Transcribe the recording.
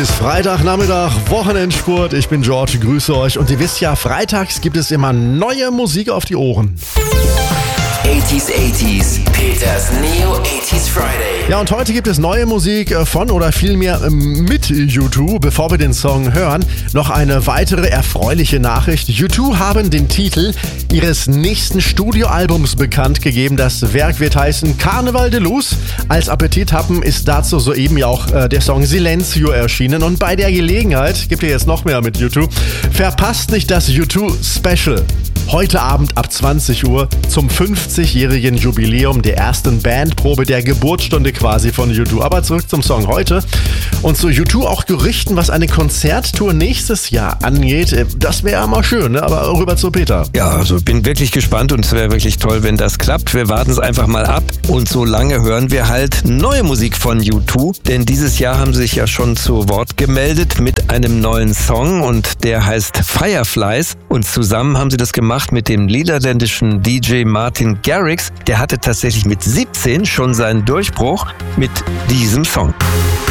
Ist Freitagnachmittag, Wochenendspurt. Ich bin George, grüße euch. Und ihr wisst ja, freitags gibt es immer neue Musik auf die Ohren. 80s, Peters Neo 80s Friday. Ja, und heute gibt es neue Musik von oder vielmehr mit U2. Bevor wir den Song hören, noch eine weitere erfreuliche Nachricht. U2 haben den Titel ihres nächsten Studioalbums bekannt gegeben. Das Werk wird heißen Carnaval de Luz. Als Appetithappen ist dazu soeben ja auch der Song Silencio erschienen. Und bei der Gelegenheit, gibt ihr jetzt noch mehr mit U2, verpasst nicht das U2 Special. Heute Abend ab 20 Uhr zum 50-jährigen Jubiläum der ersten Bandprobe, der Geburtsstunde quasi von U2. Aber zurück zum Song heute. Und zu U2 auch Gerüchten, was eine Konzerttour nächstes Jahr angeht. Das wäre ja mal schön, ne? Aber rüber zu Peter. Ja, also bin wirklich gespannt und es wäre wirklich toll, wenn das klappt. Wir warten es einfach mal ab und so lange hören wir halt neue Musik von U2. Denn dieses Jahr haben sie sich ja schon zu Wort gemeldet mit einem neuen Song und der heißt Fireflies. Und zusammen haben sie das gemacht mit dem niederländischen DJ Martin Garrix. Der hatte tatsächlich mit 17 schon seinen Durchbruch mit diesem Song.